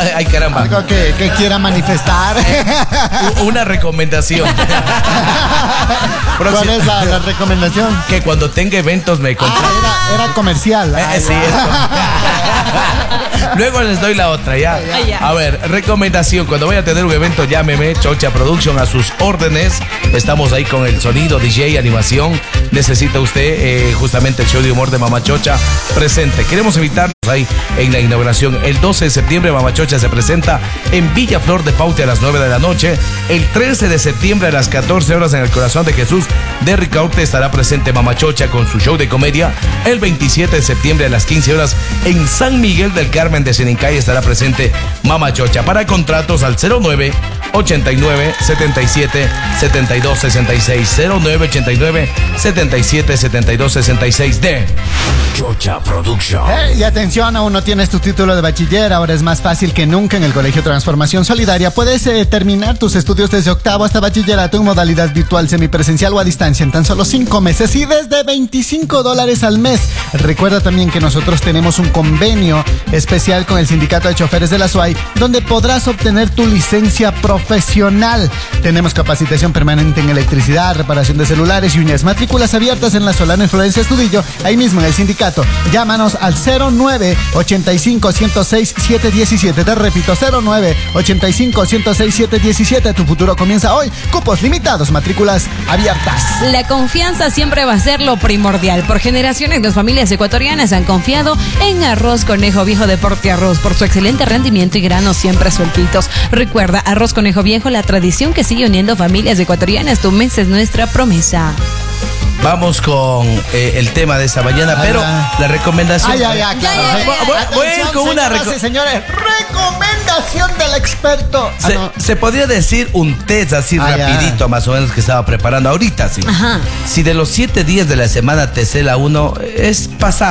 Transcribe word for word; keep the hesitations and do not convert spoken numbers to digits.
Ay, caramba. Algo que, que quiera manifestar. Una recomendación. ¿Cuál es la, la recomendación? Que cuando tenga eventos me contraten. Ah, era, era comercial. Eh, Ay, sí, es. Luego les doy la otra, ¿ya? A ver, recomendación. Cuando vaya a tener un evento, llámeme. Chocha Production a sus órdenes. Estamos ahí con el sonido, D J, animación. Necesita usted eh, justamente el show de humor de Mamá Chocha presente. Queremos invitarnos ahí en la inauguración. El doce de septiembre, Mamá Chocha se presenta en Villa Flor de Paute a las nueve de la noche. El trece de septiembre a las catorce horas en el Corazón de Jesús de Ricaurte estará presente Mamá Chocha con su show de comedia. El veintisiete de septiembre a las quince horas en San Miguel del Carmen de Senincay estará presente Mamá Chocha. Para contratos al cero nueve ochenta y nueve setenta y siete setenta y dos sesenta y seis, cero nueve ochenta y nueve setenta y siete setenta y dos sesenta y seis de Chocha Production. Hey, y atención, aún no tienes tu título de bachiller, ahora es más fácil que nunca en el Colegio Transformación Solidaria. Puedes eh, terminar tus estudios desde octavo hasta bachillerato en modalidad virtual, semipresencial o a distancia en tan solo cinco meses y desde veinticinco dólares al mes. Recuerda también que nosotros tenemos un convenio especial con el Sindicato de Choferes de la S U A Y, donde podrás obtener tu licencia profesional. Tenemos capacitación permanente en electricidad, reparación de celulares y uñas. Matrículas abiertas en la Solana Florencia Estudillo, ahí mismo en el sindicato. Llámanos al cero nueve ochenta y cinco ciento seis siete diecisiete. Te repito, cero nueve ochenta y cinco ciento seis siete diecisiete. Tu futuro comienza hoy. Cupos limitados, matrículas abiertas. La confianza siempre va a ser lo primordial. Por generaciones las familias ecuatorianas han confiado en Arroz Conejo Viejo de Porte Arroz por su excelente rendimiento y granos siempre sueltitos. Recuerda, Arroz Conejo Viejo, la tradición que sigue uniendo familias ecuatorianas. Tu mes es nuestra promesa. Vamos con eh, el tema de esta mañana, pero la recomendación. Ay, ay, ay, claro. Ya, ya, ya. Voy, voy a ir con una señoras reco- y señores, recomendación del experto. Se, Ah, no. se podría decir un test así Ah, rapidito, ya. más o menos, que estaba preparando ahorita, sí. Ajá. Si de los siete días de la semana te cela uno, es pasado.